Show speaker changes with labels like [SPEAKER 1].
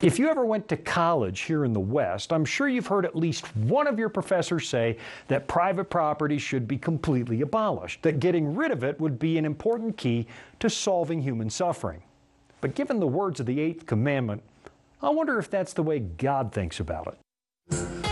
[SPEAKER 1] If you ever went to college here in the West, I'm sure you've heard at least one of your professors say that private property should be completely abolished, that getting rid of it would be an important key to solving human suffering. But given the words of the Eighth Commandment, I wonder if that's the way God thinks about it.